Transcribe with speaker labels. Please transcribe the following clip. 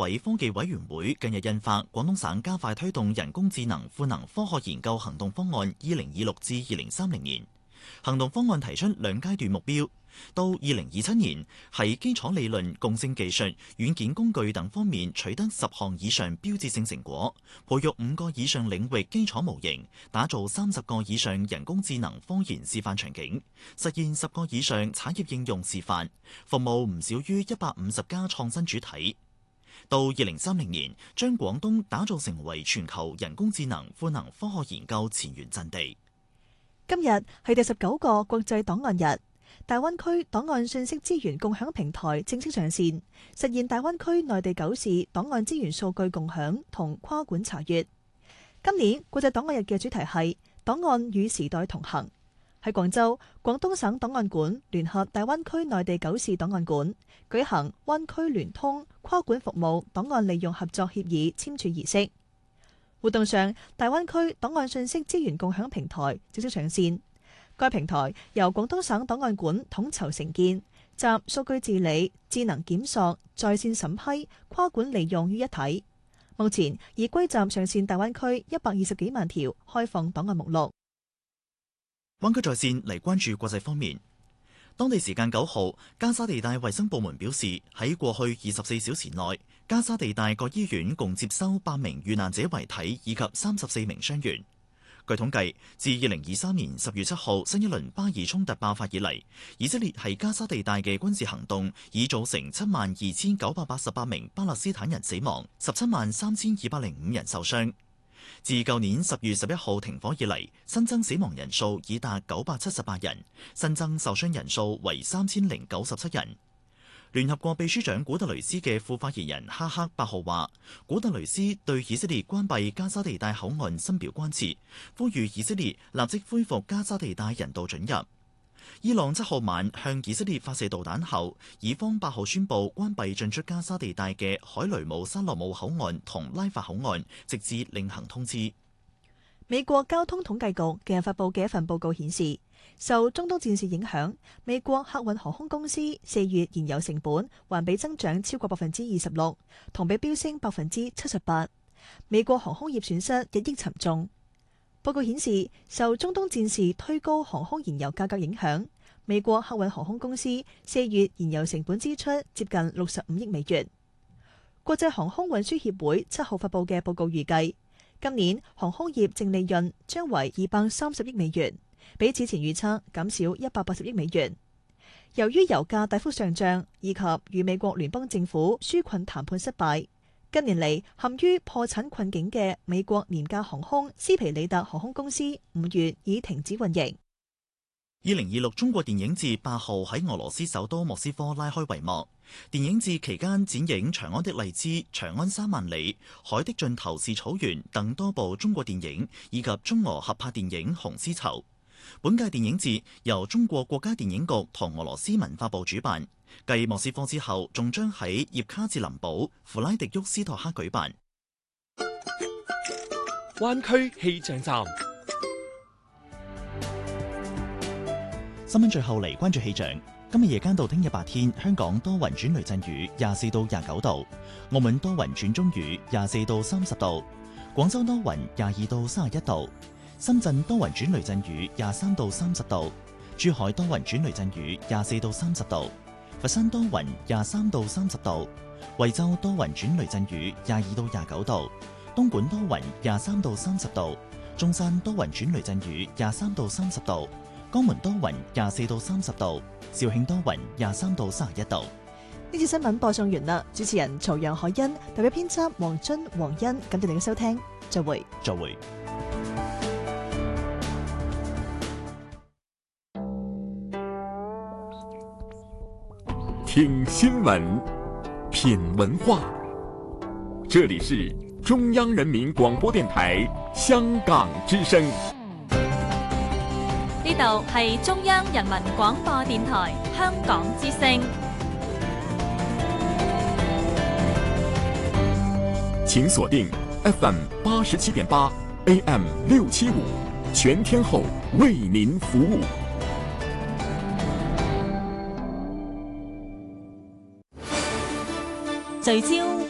Speaker 1: 委科技委員會近日印發廣東省加快推動人工智能賦能科學研究行動方案2026至2030年。行動方案提出2階段目標，到2027年喺基礎理論、共性技術、軟件工具等方面取得10項以上標誌性成果，培育5個以上領域基礎模型，打造30個以上人工智能科研示範場景，實現10個以上產業應用示範，服務唔少於150家創新主體。到2030年，將廣東打造成為全球人工智能賦能科學研究前沿陣地。
Speaker 2: 今日係第19個國際檔案日，大灣區檔案信息資源共享平台正式上線，實現大灣區內地9市檔案資源數據共享同跨館查閱。今年國際檔案日嘅主題係檔案與時代同行。喺廣州，廣東省檔案館聯合大灣區內地9市檔案館舉行灣區聯通跨館服務檔案利用合作協議簽署儀式。活動上，大灣區檔案信息資源共享平台正式上線。該平台由廣東省檔案館統籌承建，集數據治理、智能檢索、在線審批、跨館利用於一體。目前已歸集上線大灣區120幾萬條開放檔案目錄。
Speaker 1: 灣區在線嚟關注國際方面。當地時間9號，加沙地帶衛生部門表示，喺過去24小時內，加沙地帶各醫院共接收8名遇難者遺體以及34名傷員。據統計，自2023年10月7號新一輪巴以衝突爆發以嚟，以色列喺加沙地帶嘅軍事行動已造成72,988名巴勒斯坦人死亡，173,205人受傷。自舊年10月11號停火以嚟，新增死亡人數已達978人，新增受傷人數為3097人。聯合國秘書長古特雷斯嘅副發言人哈克8號話，古特雷斯對以色列關閉加沙地帶口岸深表關切，呼籲以色列立即恢復加沙地帶人道准入。伊朗7號晚向以色列發射導彈後，以方8號宣布關閉進出加沙地帶嘅海雷姆沙洛姆口岸同拉法口岸，直至另行通知。
Speaker 2: 美國交通統計局近日發布嘅一份報告顯示，受中東戰事影響，美國客運航空公司4月燃油成本環比增長超過26%，同比飆升78%。美國航空業損失日益沉重。報告顯示，受中東戰事推高航空燃油價格影響，美國客運航空公司4月燃油成本支出接近65億美元。國際航空運輸協會7號發布嘅報告預計，今年航空業淨利潤將為230億美元，比此前預測減少180億美元。由於油價大幅上漲，以及與美國聯邦政府紓困談判失敗，近年嚟陷於破產困境嘅美國廉價航空斯皮里達航空公司5月已停止運營。
Speaker 1: 2026中國電影節8號喺俄羅斯首都莫斯科拉開帷幕。電影節期間展映《長安的荔枝》《長安3萬里》《海的盡頭是草原》等多部中國電影，以及中俄合拍電影《紅絲綢》。本屆電影節由中國國家電影局同俄羅斯文化部主辦，繼莫斯科之後，仲將喺葉卡捷林堡、弗拉迪沃斯托克舉辦。
Speaker 3: 灣區氣象站。
Speaker 1: 新聞最後嚟關注氣象。今日夜間到聽日白天，香港多雲轉雷陣雨，24到29度；澳門多雲轉中雨，24到30度；廣州多雲，22到31度；深圳多雲轉雷陣雨，23到30度；珠海多雲轉雷陣雨，24到30度；佛山多雲，23到30度；惠州多雲轉雷陣雨，22到29度；東莞多雲，23到30度；中山多雲轉雷陣雨，23到30度；江門多雲，24到30度；肇慶多雲，23到31度。
Speaker 2: 呢次新聞播送完啦，主持人曹陽海欣，代表編輯黃津、黃欣，感謝你嘅收聽，再會。
Speaker 1: 再會。
Speaker 4: 聽新聞，品文化，這裡是中央人民廣播電台香港之聲。
Speaker 5: 呢度係中央人民廣播電台香港之聲。
Speaker 4: 請鎖定 FM 87.8 AM 675，全天候為您服務。
Speaker 5: 聚焦